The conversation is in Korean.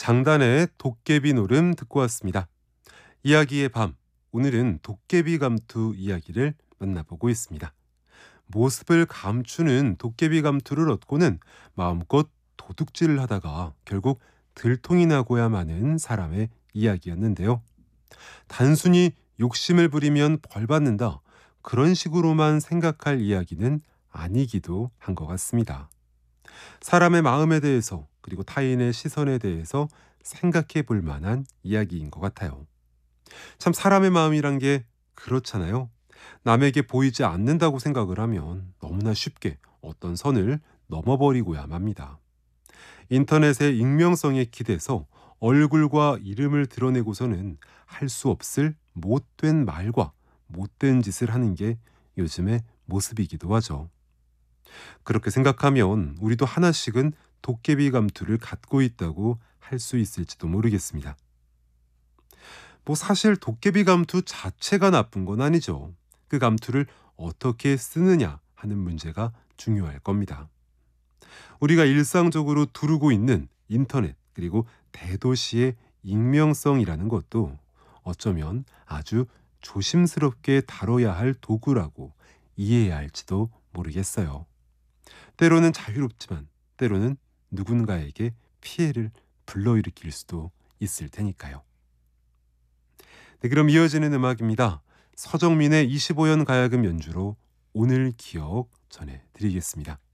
장단의 도깨비 노름 듣고 왔습니다. 이야기의 밤, 오늘은 도깨비 감투 이야기를 만나보고 있습니다. 모습을 감추는 도깨비 감투를 얻고는 마음껏 도둑질을 하다가 결국 들통이 나고야 마는 사람의 이야기였는데요. 단순히 욕심을 부리면 벌 받는다, 그런 식으로만 생각할 이야기는 아니기도 한 것 같습니다. 사람의 마음에 대해서 그리고 타인의 시선에 대해서 생각해 볼 만한 이야기인 것 같아요. 참 사람의 마음이란 게 그렇잖아요. 남에게 보이지 않는다고 생각을 하면 너무나 쉽게 어떤 선을 넘어버리고야 맙니다. 인터넷의 익명성에 기대서 얼굴과 이름을 드러내고서는 할 수 없을 못된 말과 못된 짓을 하는 게 요즘의 모습이기도 하죠. 그렇게 생각하면 우리도 하나씩은 도깨비 감투를 갖고 있다고 할 수 있을지도 모르겠습니다. 사실 도깨비 감투 자체가 나쁜 건 아니죠. 그 감투를 어떻게 쓰느냐 하는 문제가 중요할 겁니다. 우리가 일상적으로 두르고 있는 인터넷 그리고 대도시의 익명성이라는 것도 어쩌면 아주 조심스럽게 다뤄야 할 도구라고 이해해야 할지도 모르겠어요. 때로는 자유롭지만 때로는 누군가에게 피해를 불러일으킬 수도 있을 테니까요. 네, 그럼 이어지는 음악입니다. 서정민의 25연 가야금 연주로 오늘 기억 전해드리겠습니다.